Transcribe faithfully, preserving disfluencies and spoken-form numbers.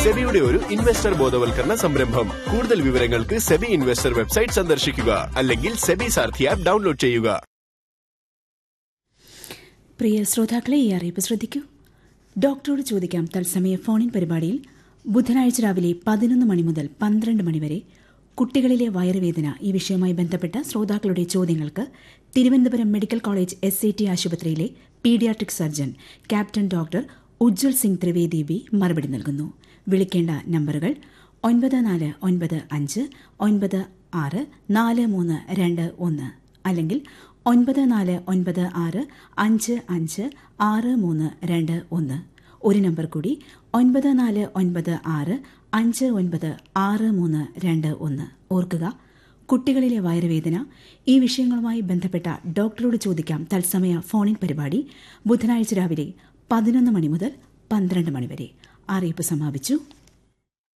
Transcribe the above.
സെബിയുടെ ഒരു ഇൻവെസ്റ്റർ ബോധവൽക്കരണ സംരംഭം. കൂടുതൽ വിവരങ്ങൾക്ക് സെബി ഇൻവെസ്റ്റർ വെബ്സൈറ്റ് സന്ദർശിക്കുക അല്ലെങ്കിൽ സെബി സാരഥി ആപ്പ് ഡൗൺലോഡ് ചെയ്യുക. പ്രിയ ശ്രോതാക്കളെ, ഈ അറിയിപ്പ് ശ്രദ്ധിക്കൂ. ഡോക്ടറോട് ചോദിക്കാം തത്സമയ ഫോണിൻ പരിപാടിയിൽ ബുധനാഴ്ച രാവിലെ പതിനൊന്ന് മണി മുതൽ പന്ത്രണ്ട് മണിവരെ കുട്ടികളിലെ വയറുവേദന ഈ വിഷയവുമായി ബന്ധപ്പെട്ട ശ്രോതാക്കളുടെ ചോദ്യങ്ങൾക്ക് Thiruvananthapuram medical college S I T ആശുപത്രിയിലെ paediatric surgeon captain doctor Ujjwal Singh Trivedi B മറുപടി നൽകുന്നു. വിളിക്കേണ്ട നമ്പറുകൾ ഒൻപത് നാല് ഒൻപത് അഞ്ച് ഒൻപത് ആറ് നാല് മൂന്ന് രണ്ട് ഒന്ന് അല്ലെങ്കിൽ ഒൻപത് നാല് ഒൻപത് ആറ് അഞ്ച് അഞ്ച് ആറ് മൂന്ന് രണ്ട് ഒന്ന്. ഒരു നമ്പർ കൂടി ഒൻപത് നാല് ഒൻപത് ആറ് അഞ്ച് ഒൻപത് ആറ് മൂന്ന് രണ്ട് ഒന്ന്. ഓർക്കുക, കുട്ടികളിലെ വയറുവേദന ഈ വിഷയങ്ങളുമായി ബന്ധപ്പെട്ട ഡോക്ടറോട് ചോദിക്കാം തത്സമയ ഫോണിൻ പരിപാടി ബുധനാഴ്ച രാവിലെ പതിനൊന്ന് മണി മുതൽ പന്ത്രണ്ട് മണിവരെ. അറിയിപ്പ് സമാപിച്ചു.